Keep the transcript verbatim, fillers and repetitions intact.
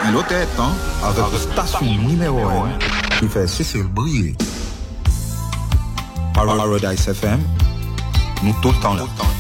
l'autre temps avec la station numéro un qui fait Cécile briller. Paradise F M, nous tout le temps là.